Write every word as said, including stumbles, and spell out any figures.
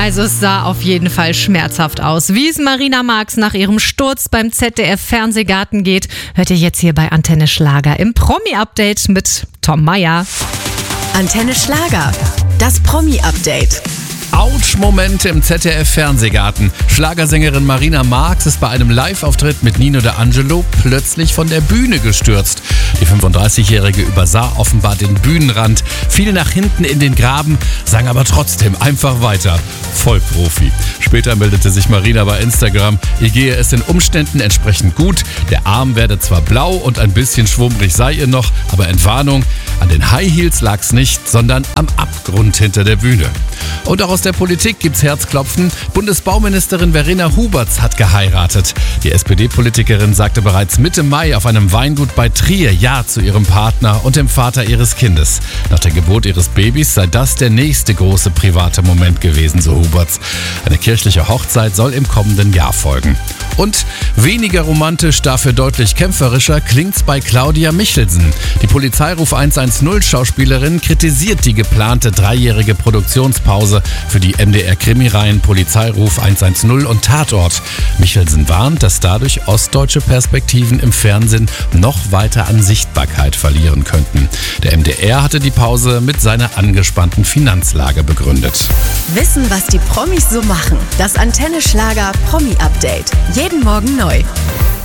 Also es sah auf jeden Fall schmerzhaft aus. Wie es Marina Marx nach ihrem Sturz beim Z D F-Fernsehgarten geht, hört ihr jetzt hier bei Antenne Schlager im Promi-Update mit Tom Meyer. Antenne Schlager, das Promi-Update. Autsch-Momente im Z D F-Fernsehgarten. Schlagersängerin Marina Marx ist bei einem Live-Auftritt mit Nino D'Angelo plötzlich von der Bühne gestürzt. Die fünfunddreißigjährige übersah offenbar den Bühnenrand, fiel nach hinten in den Graben, sang aber trotzdem einfach weiter. Voll Profi. Später meldete sich Marina bei Instagram, ihr gehe es den Umständen entsprechend gut. Der Arm werde zwar blau und ein bisschen schwummrig sei ihr noch, aber Entwarnung, an den High Heels lag's nicht, sondern am Abgrund hinter der Bühne. Und auch aus der Politik gibt's Herzklopfen. Bundesbauministerin Verena Huberts hat geheiratet. Die S P D-Politikerin sagte bereits Mitte Mai auf einem Weingut bei Trier Ja zu ihrem Partner und dem Vater ihres Kindes. Nach der Geburt ihres Babys sei das der nächste große private Moment gewesen, so Huberts. Eine kirchliche Hochzeit soll im kommenden Jahr folgen. Und weniger romantisch, dafür deutlich kämpferischer klingt's bei Claudia Michelsen. Die Polizeiruf hundertzehn-Schauspielerin kritisiert die geplante dreijährige Produktionspause für die M D R-Krimireihen Polizeiruf hundertzehn und Tatort. Michelsen warnt, dass dadurch ostdeutsche Perspektiven im Fernsehen noch weiter an Sichtbarkeit verlieren könnten. Der M D R hatte die Pause mit seiner angespannten Finanzlage begründet. Wissen, was die Promis so machen. Das Antenne Schlager Promi-Update. Jeden Morgen neu.